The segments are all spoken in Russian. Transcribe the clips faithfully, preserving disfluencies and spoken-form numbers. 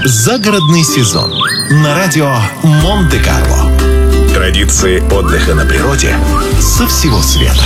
Загородный сезон на радио Монте-Карло. Традиции отдыха на природе со всего света.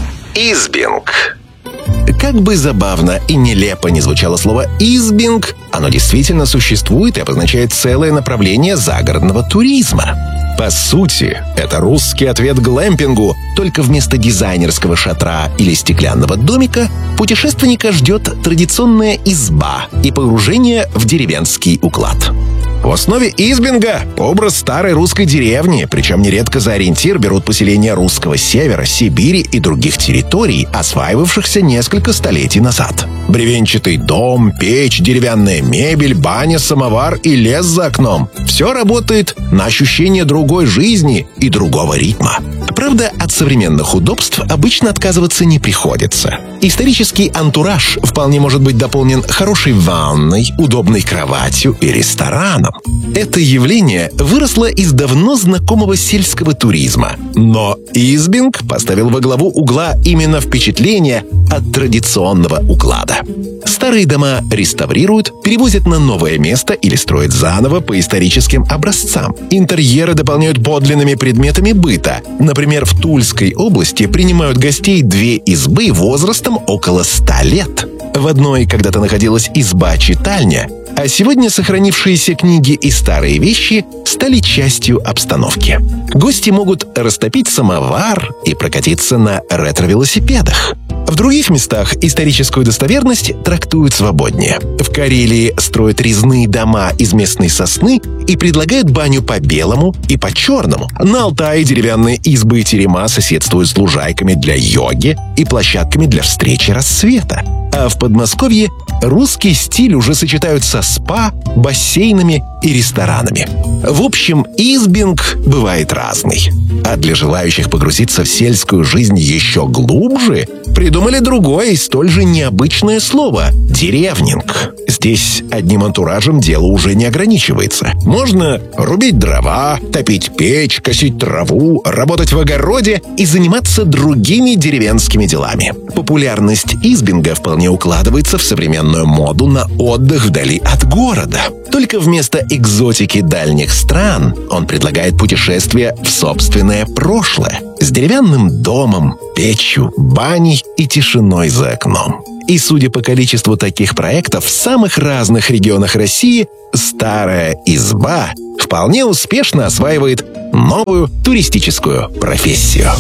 Избинг. Как бы забавно и нелепо не звучало слово «избинг», оно действительно существует и обозначает целое направление загородного туризма. По сути, это русский ответ глэмпингу, только вместо дизайнерского шатра или стеклянного домика путешественника ждет традиционная изба и погружение в деревенский уклад. В основе избинга образ старой русской деревни, причем нередко за ориентир берут поселения русского севера, Сибири и других территорий, осваивавшихся несколько столетий назад. Бревенчатый дом, печь, деревянная мебель, баня, самовар и лес за окном – все работает на ощущение другой жизни и другого ритма. Правда, от современных удобств обычно отказываться не приходится. Исторический антураж вполне может быть дополнен хорошей ванной, удобной кроватью и рестораном. Это явление выросло из давно знакомого сельского туризма. Но избинг поставил во главу угла именно впечатление от традиционного уклада. Старые дома реставрируют, перевозят на новое место или строят заново по историческим образцам. Интерьеры дополняют подлинными предметами быта. Например, в Тульской области принимают гостей две избы возрастом около ста лет. В одной когда-то находилась изба-читальня, а сегодня сохранившиеся книги и старые вещи стали частью обстановки. Гости могут растопить самовар и прокатиться на ретро-велосипедах. В других местах историческую достоверность трактуют свободнее. В Карелии строят резные дома из местной сосны и предлагают баню по-белому и по-черному. На Алтае деревянные избы и терема соседствуют с лужайками для йоги и площадками для встречи рассвета. А в Подмосковье русский стиль уже сочетают со спа, бассейнами и ресторанами. В общем, избинг бывает разный. А для желающих погрузиться в сельскую жизнь еще глубже придумали другое и столь же необычное слово – деревнинг. Здесь одним антуражем дело уже не ограничивается. Можно рубить дрова, топить печь, косить траву, работать в огороде и заниматься другими деревенскими делами. Популярность избинга вполне укладывается в современную моду на отдых вдали от города. Только вместо экзотики дальних стран он предлагает путешествие в собственное прошлое с деревянным домом, печью, баней и тишиной за окном. И судя по количеству таких проектов в самых разных регионах России, старая изба вполне успешно осваивает новую туристическую профессию.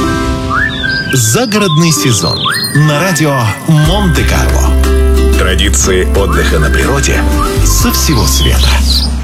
Загородный сезон на радио Монте-Карло. Традиции отдыха на природе со всего света.